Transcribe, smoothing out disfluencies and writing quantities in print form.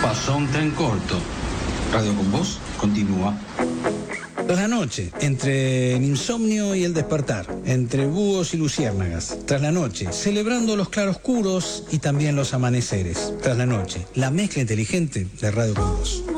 pasó un tren corto. Radio con Voz continúa. Tras la noche, entre el insomnio y el despertar, entre búhos y luciérnagas. Tras la noche, celebrando los claroscuros y también los amaneceres. Tras la noche, la mezcla inteligente de Radio con Voz.